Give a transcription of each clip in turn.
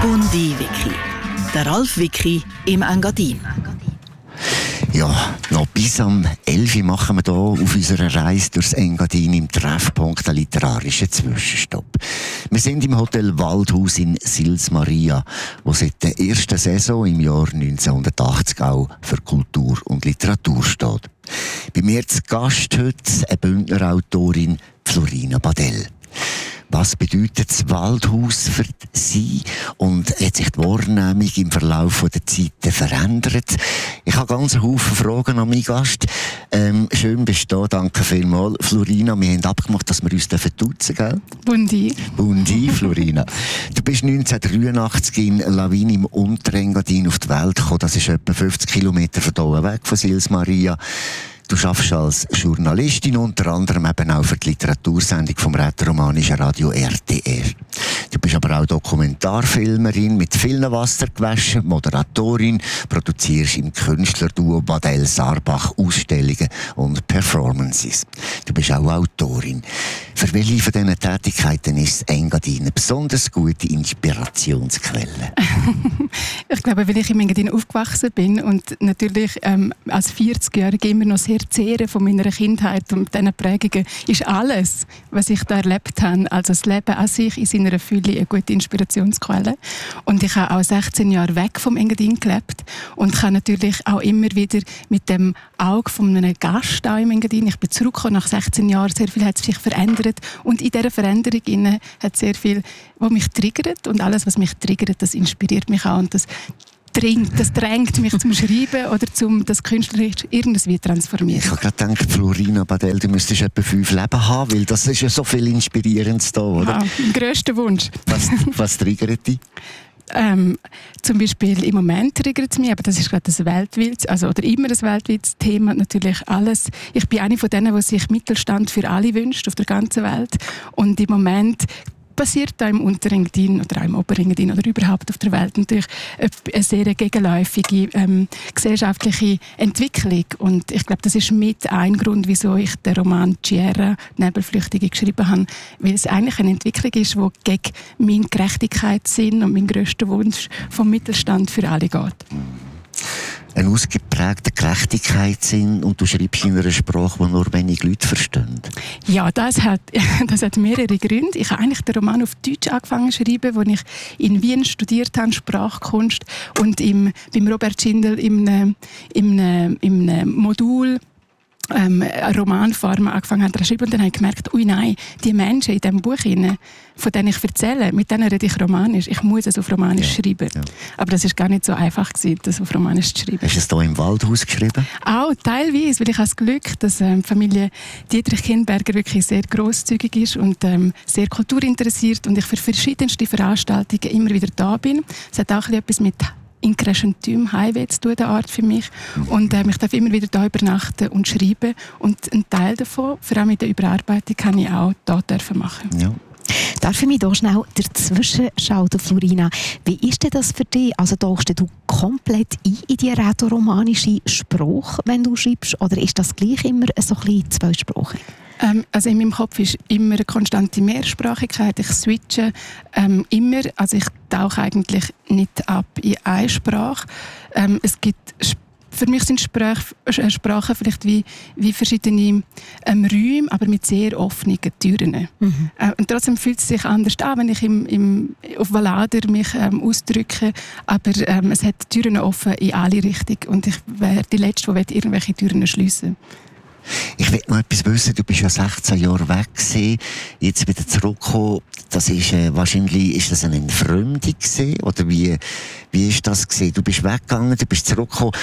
Bundi-Wiki. Der Ralf Wiki im Engadin. Ja, noch bis am 11 Uhr machen wir hier auf unserer Reise durchs Engadin im Treffpunkt einen literarischen Zwischenstopp. Wir sind im Hotel Waldhaus in Sils Maria, wo seit der ersten Saison im Jahr 1980 auch für Kultur und Literatur steht. Bei mir zu Gast heute eine Bündner Autorin, Florina Badel. Was bedeutet das Waldhaus für Sie und hat sich die Wahrnehmung im Verlauf der Zeiten verändert? Ich habe ganz viele Fragen an meinen Gast. Schön bist du da, danke vielmals. Florina, wir haben abgemacht, dass wir uns duzen, gell? Bundi. Bundi, Florina. Du bist 1983 in Lawin im Unterengadin auf die Welt gekommen. Das ist etwa 50 Kilometer von hier weg, von Sils Maria. Du arbeitest als Journalistin, unter anderem eben auch für die Literatursendung vom rätoromanischen Radio RTR. Du bist aber auch Dokumentarfilmerin mit vielen Wassergewaschen, Moderatorin, produzierst im Künstlerduo Badel Sarbach Ausstellungen und Performances. Du bist auch Autorin. Für welche von diesen Tätigkeiten ist Engadin eine besonders gute Inspirationsquelle? Ich glaube, weil ich im Engadin aufgewachsen bin und natürlich als 40-Jährige immer noch sehr zehren von meiner Kindheit und diesen Prägungen, ist alles, was ich da erlebt habe, also das Leben an sich in seiner Fülle, eine gute Inspirationsquelle. Und ich habe auch 16 Jahre weg vom Engadin gelebt und kann natürlich auch immer wieder mit dem Auge von einem Gast auch im Engadin, ich bin zurückgekommen nach 16 Jahren, sehr viel hat sich verändert und in dieser Veränderung hat sehr viel, was mich triggert, und alles, was mich triggert, das inspiriert mich auch und das drängt mich zum Schreiben oder zum das künstlerisch irgendwie transformieren. Ich habe gerade gedacht, Florina Badel, du müsstest etwa 5 Leben haben, weil das ist ja so viel Inspirierendes da, oder? Ja, mein grösster Wunsch. Was triggert dich? Zum Beispiel im Moment triggert es mich, aber das ist gerade das weltweites, oder immer das weltweites Thema, natürlich alles. Ich bin eine von denen, die sich Mittelstand für alle wünscht, auf der ganzen Welt. Und im Moment passiert da im Unterengadin oder auch im Oberengadin oder überhaupt auf der Welt natürlich eine sehr gegenläufige gesellschaftliche Entwicklung. Und ich glaube, das ist mit ein Grund, wieso ich den Roman «Tierra» Nebelflüchtige geschrieben habe, weil es eigentlich eine Entwicklung ist, die gegen meinen Gerechtigkeitssinn und meinen grössten Wunsch vom Mittelstand für alle geht. Ein ausgeprägter Gerechtigkeitssinn, und du schreibst in einer Sprache, die nur wenig Leute verstehen. Ja, das hat mehrere Gründe. Ich habe eigentlich den Roman auf Deutsch angefangen zu schreiben, als ich in Wien studiert habe, Sprachkunst, und beim Robert Schindel im Modul Romanformen angefangen habe zu schreiben, und dann habe ich gemerkt, ui nein, die Menschen in diesem Buch, von denen ich erzähle, mit denen rede ich Romanisch. Ich muss es auf Romanisch schreiben. Ja. Aber das war gar nicht so einfach, das auf Romanisch zu schreiben. Hast du es hier im Waldhaus geschrieben? Auch teilweise, weil ich habe das Glück, dass die Familie Dietrich-Kindberger wirklich sehr grosszügig ist und sehr kulturinteressiert und ich für verschiedenste Veranstaltungen immer wieder da bin. Es hat auch etwas mit in Crescentum Highway zu tun, der Art für mich. Und ich darf immer wieder hier übernachten und schreiben. Und einen Teil davon, vor allem mit der Überarbeitung, kann ich auch hier machen. Ja. Darf ich mich hier schnell dazwischen schalten, Florina? Wie ist denn das für dich? Also tauchst du komplett ein in die rätoromanische Sprache, wenn du schreibst? Oder ist das gleich immer so ein bisschen zweisprachig? Also in meinem Kopf ist immer eine konstante Mehrsprachigkeit. Ich switche immer. Also ich tauche eigentlich nicht ab in eine Sprache. Es gibt für mich sind Sprachen vielleicht wie verschiedene Räume, aber mit sehr offenen Türen. Mhm. Und trotzdem fühlt es sich anders an, wenn ich auf Valader mich ausdrücke. Aber es hat Türen offen in alle Richtungen. Und ich wäre die Letzte, die irgendwelche Türen schliessen. Ich will noch etwas wissen. Du bist ja 16 Jahre weg gewesen, jetzt wieder zurückgekommen. Das ist wahrscheinlich, ist das eine Entfremdung gewesen? Oder wie ist das gewesen? Du bist weggegangen, du bist zurückgekommen.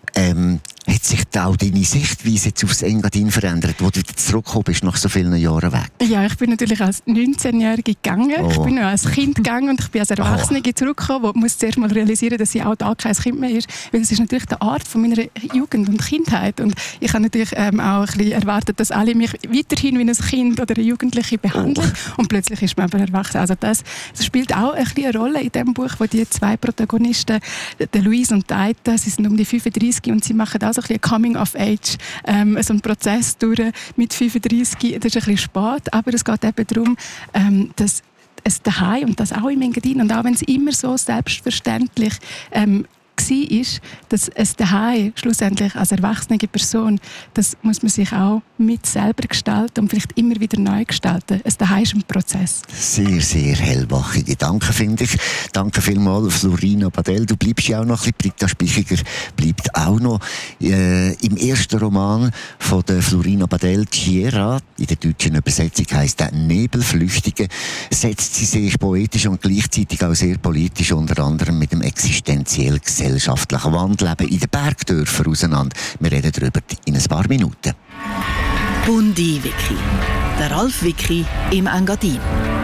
Hat sich da auch deine Sichtweise jetzt aufs Engadin verändert, wo du wieder zurückgekommen bist nach so vielen Jahren weg? Ja, ich bin natürlich als 19-Jährige gegangen. Oh. Ich bin noch als Kind gegangen und ich bin als Erwachsene zurückgekommen, wo muss zuerst mal realisieren, dass sie auch da kein Kind mehr ist. Weil es ist natürlich der Art von meiner Jugend und Kindheit. Und ich habe natürlich auch ein bisschen erwartet, dass alle mich weiterhin wie ein Kind oder eine Jugendliche behandeln. Oh. Und plötzlich ist man aber erwachsen. Also das spielt auch ein bisschen eine Rolle in dem Buch, wo die zwei Protagonisten, der Luis und die Aita, sie sind um die 35 und sie machen auch so ein bisschen Coming of Age, so einen Prozess durch mit 35. Das ist ein bisschen spät, aber es geht eben darum, dass es daheim und das auch im Engadin. Und auch wenn es immer so selbstverständlich war, dass es daheim schlussendlich als erwachsene Person, das muss man sich auch mit selber gestalten und vielleicht immer wieder neu gestalten. Es daheim ist ein Prozess. Sehr, sehr hellwache Gedanken, finde ich. Danke vielmals, Florina Badel. Du bleibst ja auch noch ein bisschen, Britta Spichiger bleibt auch noch. Im ersten Roman von der Florina Badel, Tierra, in der deutschen Übersetzung heisst der Nebelflüchtige, setzt sie sich poetisch und gleichzeitig auch sehr politisch, unter anderem mit dem existenziell gesellschaftlichen Wandleben in den Bergdörfern auseinander. Wir reden darüber in ein paar Minuten. Bundi Wiki. Der Ralf Wiki im Engadin.